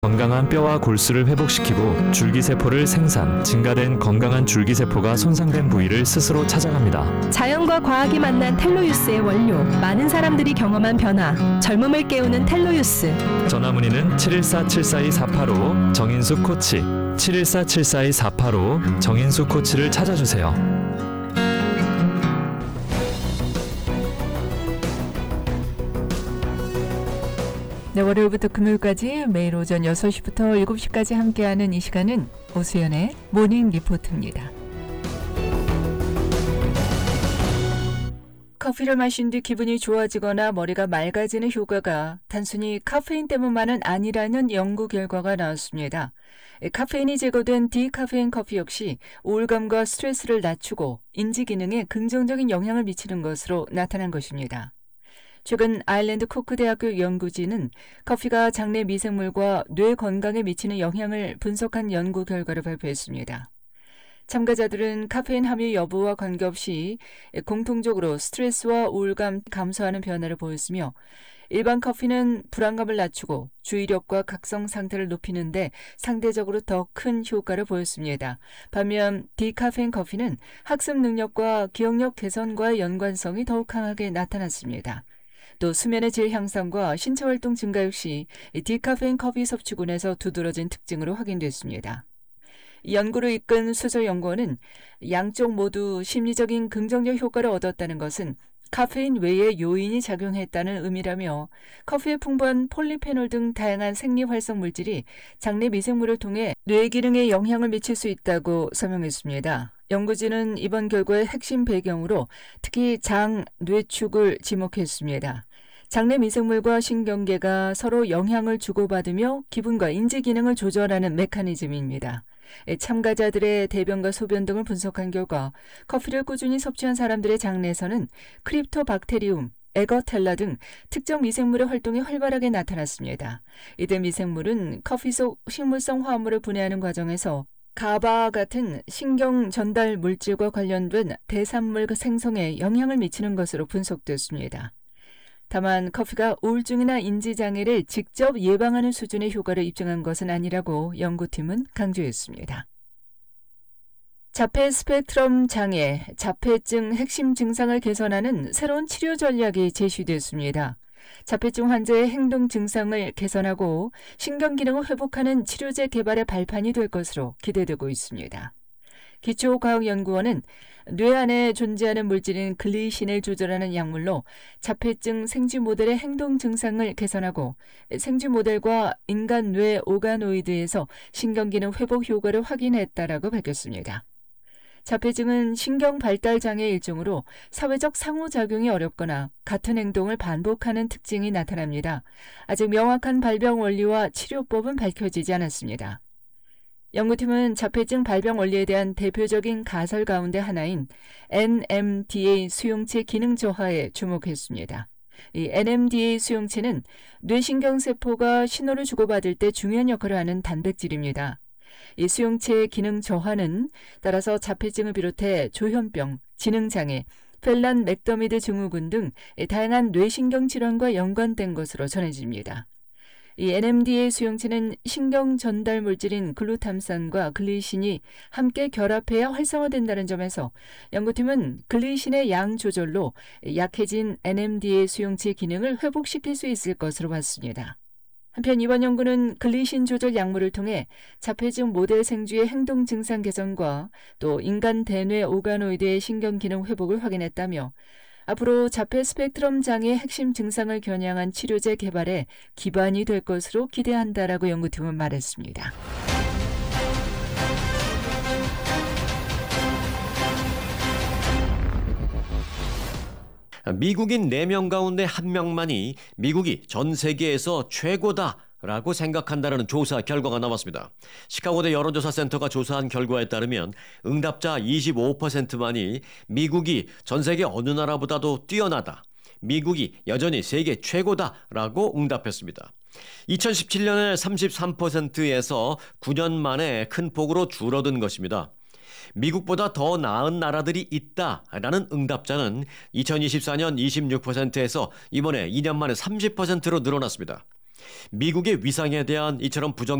건강한 뼈와 골수를 회복시키고 줄기세포를 생산, 증가된 건강한 줄기세포가 손상된 부위를 스스로 찾아갑니다. 자연과 과학이 만난 텔로유스의 원료, 많은 사람들이 경험한 변화, 젊음을 깨우는 텔로유스. 전화문의는 714-742-485 정인수 코치, 714-742-485 정인수 코치를 찾아주세요. 네, 월요일부터 금요일까지 매일 오전 6시부터 7시까지 함께하는 이 시간은 오수연의 모닝 리포트입니다. 커피를 마신 뒤 기분이 좋아지거나 머리가 맑아지는 효과가 단순히 카페인 때문만은 아니라는 연구 결과가 나왔습니다. 카페인이 제거된 디카페인 커피 역시 우울감과 스트레스를 낮추고 인지 기능에 긍정적인 영향을 미치는 것으로 나타난 것입니다. 최근 아일랜드 코크 대학교 연구진은 커피가 장내 미생물과 뇌 건강에 미치는 영향을 분석한 연구 결과를 발표했습니다. 참가자들은 카페인 함유 여부와 관계없이 공통적으로 스트레스와 우울감 감소하는 변화를 보였으며 일반 커피는 불안감을 낮추고 주의력과 각성 상태를 높이는데 상대적으로 더 큰 효과를 보였습니다. 반면 디카페인 커피는 학습 능력과 기억력 개선과의 연관성이 더욱 강하게 나타났습니다. 또 수면의 질 향상과 신체 활동 증가 역시 디카페인 커피 섭취군에서 두드러진 특징으로 확인됐습니다. 이 연구를 이끈 수소연구원은 양쪽 모두 심리적인 긍정적 효과를 얻었다는 것은 카페인 외의 요인이 작용했다는 의미라며 커피에 풍부한 폴리페놀 등 다양한 생리활성 물질이 장내 미생물을 통해 뇌 기능에 영향을 미칠 수 있다고 설명했습니다. 연구진은 이번 결과의 핵심 배경으로 특히 장, 뇌축을 지목했습니다. 장내 미생물과 신경계가 서로 영향을 주고받으며 기분과 인지 기능을 조절하는 메커니즘입니다. 참가자들의 대변과 소변 등을 분석한 결과 커피를 꾸준히 섭취한 사람들의 장내에서는 크립토박테리움, 에거텔라 등 특정 미생물의 활동이 활발하게 나타났습니다. 이들 미생물은 커피 속 식물성 화합물을 분해하는 과정에서 가바와 같은 신경 전달 물질과 관련된 대산물 생성에 영향을 미치는 것으로 분석됐습니다. 다만 커피가 우울증이나 인지장애를 직접 예방하는 수준의 효과를 입증한 것은 아니라고 연구팀은 강조했습니다. 자폐 스펙트럼 장애, 자폐증 핵심 증상을 개선하는 새로운 치료 전략이 제시됐습니다. 자폐증 환자의 행동 증상을 개선하고 신경기능을 회복하는 치료제 개발의 발판이 될 것으로 기대되고 있습니다. 기초과학연구원은 뇌 안에 존재하는 물질인 글리신을 조절하는 약물로 자폐증 생쥐 모델의 행동 증상을 개선하고 생쥐 모델과 인간 뇌 오가노이드에서 신경기능 회복 효과를 확인했다라고 밝혔습니다. 자폐증은 신경 발달 장애의 일종으로 사회적 상호작용이 어렵거나 같은 행동을 반복하는 특징이 나타납니다. 아직 명확한 발병 원리와 치료법은 밝혀지지 않았습니다. 연구팀은 자폐증 발병 원리에 대한 대표적인 가설 가운데 하나인 NMDA 수용체 기능 저하에 주목했습니다. 이 NMDA 수용체는 뇌신경세포가 신호를 주고받을 때 중요한 역할을 하는 단백질입니다. 이 수용체의 기능 저하는 따라서 자폐증을 비롯해 조현병, 지능장애, 펠란 맥더미드 증후군 등 다양한 뇌신경 질환과 연관된 것으로 전해집니다. 이 NMDA 수용체는 신경 전달 물질인 글루탐산과 글리신이 함께 결합해야 활성화된다는 점에서 연구팀은 글리신의 양 조절로 약해진 NMDA 수용체 기능을 회복시킬 수 있을 것으로 봤습니다. 한편 이번 연구는 글리신 조절 약물을 통해 자폐증 모델 생쥐의 행동 증상 개선과 또 인간 대뇌 오가노이드의 신경 기능 회복을 확인했다며 앞으로 자폐 스펙트럼 장애의 핵심 증상을 겨냥한 치료제 개발에 기반이 될 것으로 기대한다라고 연구팀은 말했습니다. 미국인 4명 가운데 1명만이 미국이 전 세계에서 최고다라고 생각한다는 조사 결과가 나왔습니다. 시카고대 여론조사센터가 조사한 결과에 따르면 응답자 25%만이 미국이 전 세계 어느 나라보다도 뛰어나다, 미국이 여전히 세계 최고다라고 응답했습니다. 2017년에 33%에서 9년 만에 큰 폭으로 줄어든 것입니다. 미국보다 더 나은 나라들이 있다라는 응답자는 2024년 26%에서 이번에 2년 만에 30%로 늘어났습니다. 미국의 위상에 대한 이처럼 부정